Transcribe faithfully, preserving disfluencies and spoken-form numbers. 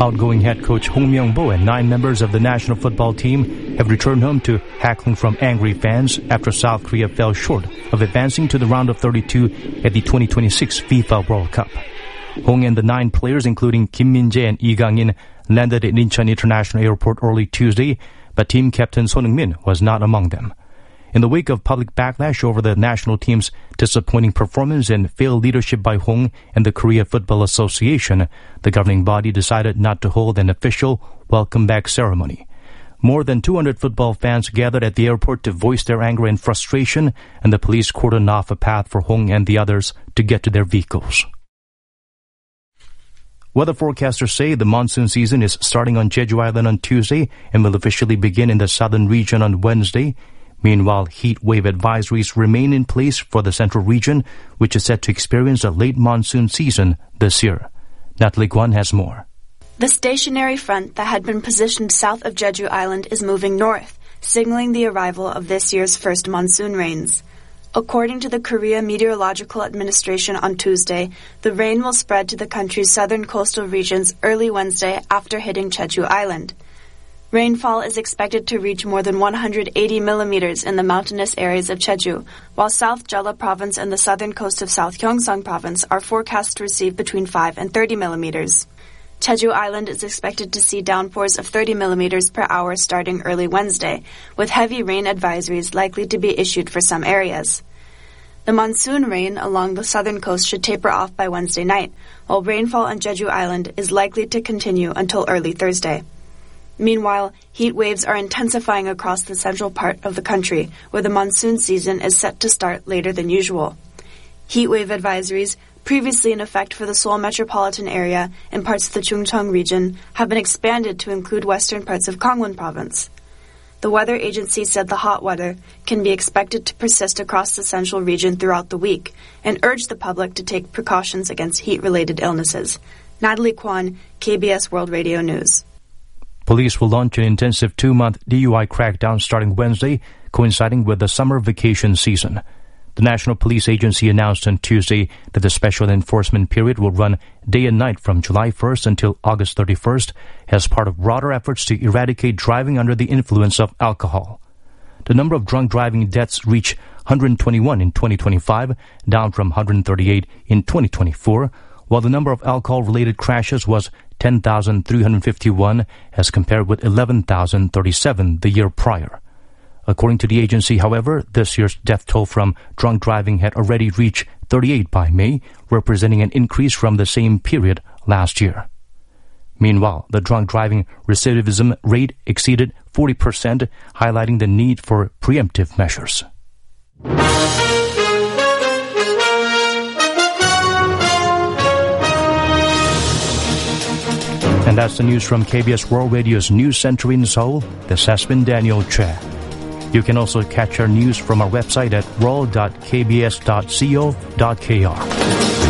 Outgoing head coach Hong Myung-bo and nine members of the national football team have returned home to heckling from angry fans after South Korea fell short of advancing to the round of thirty-two at the twenty twenty-six FIFA World Cup. Hong and the nine players, including Kim Min-jae and Lee Gang-in, landed at Incheon International Airport early Tuesday, but team captain Son Heung-min was not among them. In the wake of public backlash over the national team's disappointing performance and failed leadership by Hong and the Korea Football Association, the governing body decided not to hold an official welcome back ceremony. More than two hundred football fans gathered at the airport to voice their anger and frustration, and the police cordoned off a path for Hong and the others to get to their vehicles. Weather forecasters say the monsoon season is starting on Jeju Island on Tuesday and will officially begin in the southern region on Wednesday. Meanwhile, heat wave advisories remain in place for the central region, which is set to experience a late monsoon season this year. Natalie Kwon has more. The stationary front that had been positioned south of Jeju Island is moving north, signaling the arrival of this year's first monsoon rains. According to the Korea Meteorological Administration on Tuesday, the rain will spread to the country's southern coastal regions early Wednesday after hitting Jeju Island. Rainfall is expected to reach more than one hundred eighty millimeters in the mountainous areas of Jeju, while South Jeolla Province and the southern coast of South Gyeongsang Province are forecast to receive between five and thirty millimeters. Jeju Island is expected to see downpours of thirty millimeters per hour starting early Wednesday, with heavy rain advisories likely to be issued for some areas. The monsoon rain along the southern coast should taper off by Wednesday night, while rainfall on Jeju Island is likely to continue until early Thursday. Meanwhile, heat waves are intensifying across the central part of the country, where the monsoon season is set to start later than usual. Heat wave advisories, previously in effect for the Seoul metropolitan area and parts of the Chungcheong region, have been expanded to include western parts of Gangwon Province. The weather agency said the hot weather can be expected to persist across the central region throughout the week and urged the public to take precautions against heat-related illnesses. Natalie Kwon, K B S World Radio News. Police will launch an intensive two-month D U I crackdown starting Wednesday, coinciding with the summer vacation season. The National Police Agency announced on Tuesday that the special enforcement period will run day and night from July first until August thirty-first as part of broader efforts to eradicate driving under the influence of alcohol. The number of drunk driving deaths reached one hundred twenty-one in twenty twenty-five, down from one hundred thirty-eight in twenty twenty-four, while the number of alcohol-related crashes was ten thousand three hundred fifty-one as compared with eleven thousand thirty-seven the year prior. According to the agency, however, this year's death toll from drunk driving had already reached thirty-eight by May, representing an increase from the same period last year. Meanwhile, the drunk driving recidivism rate exceeded forty percent, highlighting the need for preemptive measures. And that's the news from K B S World Radio's News Center in Seoul. This has been Daniel Che. You can also catch our news from our website at world dot k b s dot co dot k r.